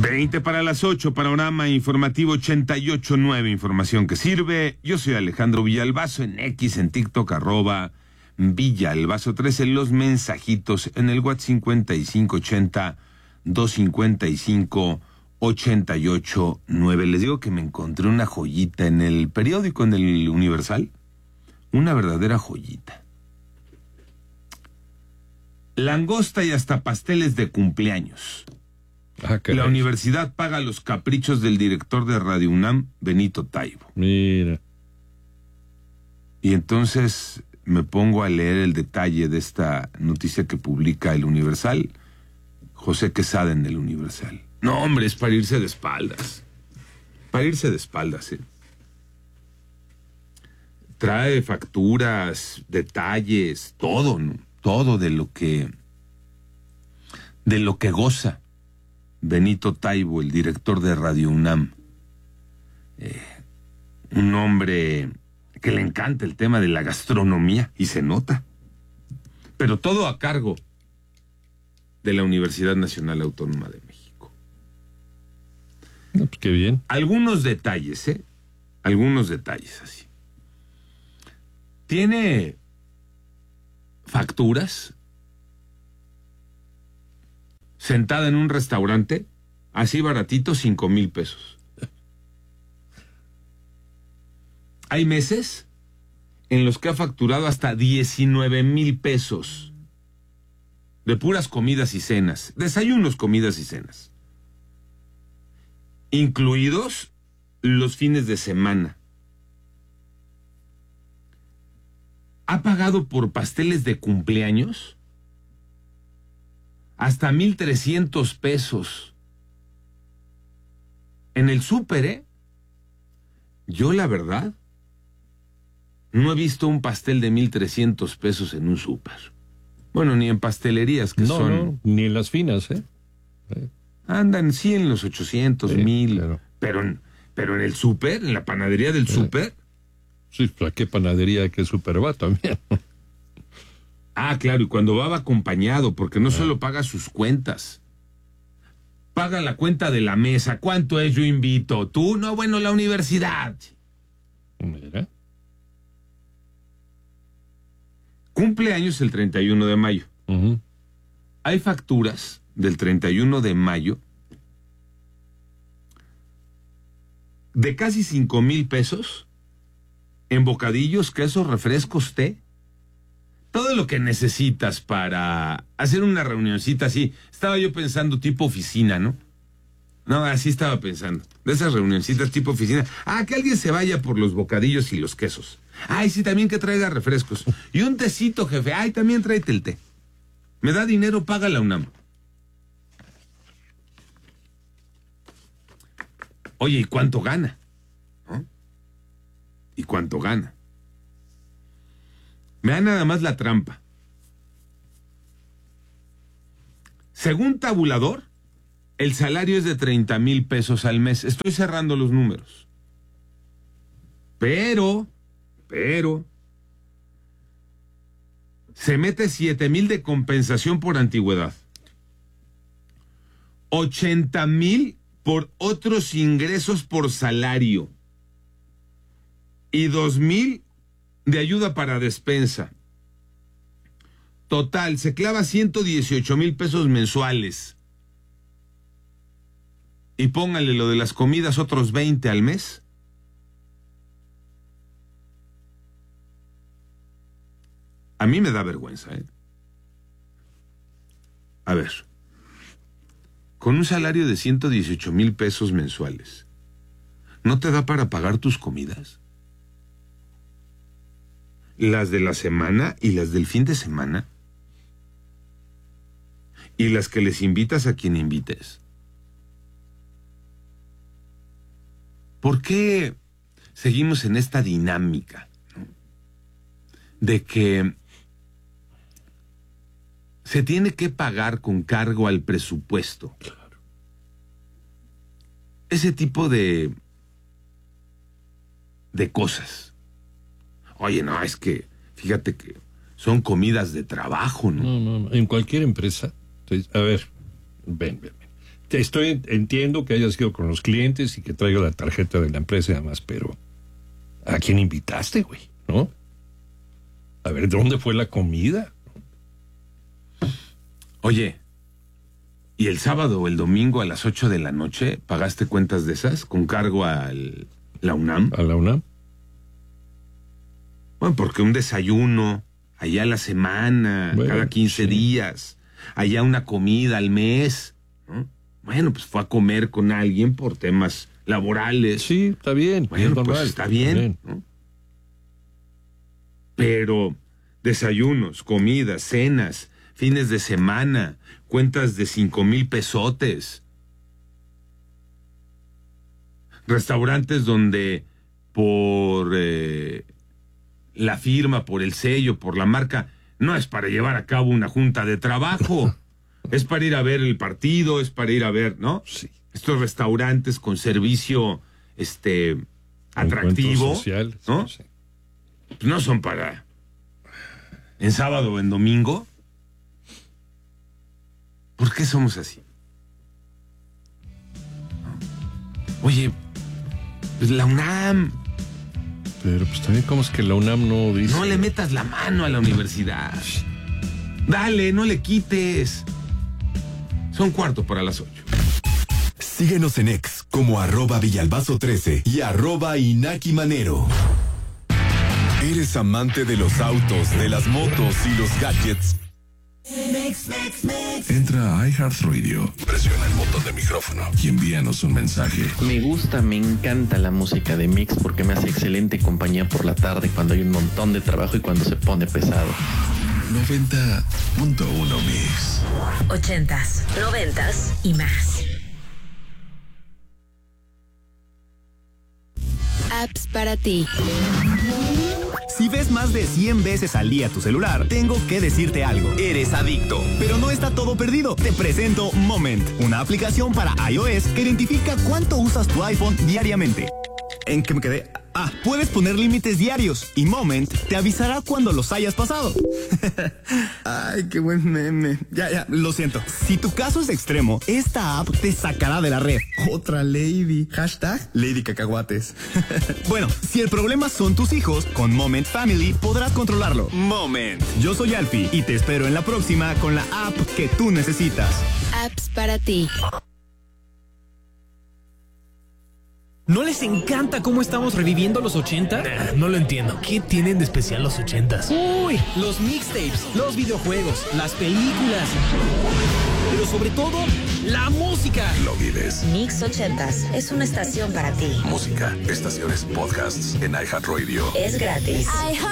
20 para las 8, panorama informativo 88.9, información que sirve. Yo soy Alejandro Villalbazo, en X, en TikTok, @Villalbazo13, los mensajitos en el WhatsApp 5580-255-88.9. Les digo que me encontré una joyita en el periódico, en el Universal, una verdadera joyita. Langosta y hasta pasteles de cumpleaños. La universidad paga los caprichos del director de Radio UNAM, Benito Taibo. Mira. Y entonces me pongo a leer el detalle de esta noticia que publica el Universal, José Quesada en el Universal. No, hombre, es para irse de espaldas. Para irse de espaldas, Trae facturas, detalles, todo, ¿no? Todo de lo que goza Benito Taibo, el director de Radio UNAM. Un hombre que le encanta el tema de la gastronomía, y se nota. Pero todo a cargo de la Universidad Nacional Autónoma de México. No, pues qué bien. Algunos detalles, Algunos detalles así. Tiene facturas sentada en un restaurante, así baratito, 5,000 pesos. Hay meses en los que ha facturado hasta 19,000 pesos de puras comidas y cenas, desayunos, comidas y cenas, incluidos los fines de semana. Ha pagado por pasteles de cumpleaños hasta 1,300 pesos. En el súper, Yo, la verdad, no he visto un pastel de 1,300 pesos en un súper. Bueno, ni en pastelerías que son... No, ni en las finas, Andan, sí, en los 800, 1,000. Claro. Pero en el súper, en la panadería del súper... Sí, ¿para qué panadería que súper va también? Ah, claro, y cuando va acompañado, porque no solo paga sus cuentas, paga la cuenta de la mesa. ¿Cuánto es? Yo invito. Tú, no, bueno, la universidad. Mira. Cumpleaños el 31 de mayo. Uh-huh. Hay facturas del 31 de mayo de casi 5,000 pesos en bocadillos, quesos, refrescos, té. Todo lo que necesitas para hacer una reunioncita así. Estaba yo pensando tipo oficina, ¿no? No, así estaba pensando. De esas reunioncitas tipo oficina. Ah, que alguien se vaya por los bocadillos y los quesos. Ay, sí, también que traiga refrescos. Y un tecito, jefe. Ay, también tráete el té. Me da dinero, paga la UNAM. Oye, ¿y cuánto gana? ¿No? ¿Y cuánto gana? Me da nada más la trampa. Según tabulador, el salario es de 30,000 pesos al mes. Estoy cerrando los números. Pero, se mete 7,000 de compensación por antigüedad. 80,000 por otros ingresos por salario. Y 2,000 de ayuda para despensa. Total, se clava 118,000 pesos mensuales. Y póngale lo de las comidas, otros 20 al mes. A mí me da vergüenza, A ver, con un salario de 118,000 pesos mensuales, ¿no te da para pagar tus comidas? Las de la semana y las del fin de semana. Y las que les invitas a quien invites. ¿Por qué seguimos en esta dinámica, ¿no? De que se tiene que pagar con cargo al presupuesto? Claro. Ese tipo de cosas. Oye, no, es que, fíjate que son comidas de trabajo, ¿no? No. En cualquier empresa. A ver, ven. Entiendo que hayas ido con los clientes y que traiga la tarjeta de la empresa y demás, pero ¿a quién invitaste, güey? ¿No? A ver, ¿dónde fue la comida? Oye, ¿y el sábado o el domingo a las 8 de la noche pagaste cuentas de esas con cargo a la UNAM? ¿A la UNAM? Bueno, porque un desayuno allá a la semana, bueno, cada 15 días, allá una comida al mes, ¿no? Bueno, pues fue a comer con alguien por temas laborales. Sí, está bien. Bueno, es normal, pues está bien, ¿no? Pero desayunos, comidas, cenas, fines de semana, cuentas de 5,000 pesotes. Restaurantes donde por la firma, por el sello, por la marca, no es para llevar a cabo una junta de trabajo. Es para ir a ver el partido, es para ir a ver, ¿no? Sí. Estos restaurantes con servicio atractivo, social, ¿no? Sí. Pues no son para en sábado o en domingo. ¿Por qué somos así? Oye, pues la UNAM. Pero pues también, ¿cómo es que la UNAM no dice? No le metas la mano a la universidad. Dale, no le quites. Son 7:45. Síguenos en X como @Villalbazo13 y @Inaki Manero. ¿Eres amante de los autos, de las motos y los gadgets? Entra a iHeartRadio, presiona el botón de micrófono y envíanos un mensaje. Me encanta la música de Mix porque me hace excelente compañía por la tarde cuando hay un montón de trabajo y cuando se pone pesado. 90.1 Mix. 80s, 90s y más. Apps para ti. Si ves más de 100 veces al día tu celular, tengo que decirte algo. Eres adicto. Pero no está todo perdido. Te presento Moment, una aplicación para iOS que identifica cuánto usas tu iPhone diariamente. ¿En qué me quedé? Puedes poner límites diarios y Moment te avisará cuando los hayas pasado. Ay, qué buen meme. Ya, lo siento. Si tu caso es extremo, esta app te sacará de la red. Otra lady. Hashtag Lady Cacahuates. Bueno, si el problema son tus hijos, con Moment Family podrás controlarlo. Moment. Yo soy Alfie y te espero en la próxima con la app que tú necesitas. Apps para ti. ¿No les encanta cómo estamos reviviendo los 80? No lo entiendo. ¿Qué tienen de especial los 80s? Uy, los mixtapes, los videojuegos, las películas, pero sobre todo, la música. Lo vives. Mix 80s es una estación para ti. Música, estaciones, podcasts en iHeartRadio. Es gratis.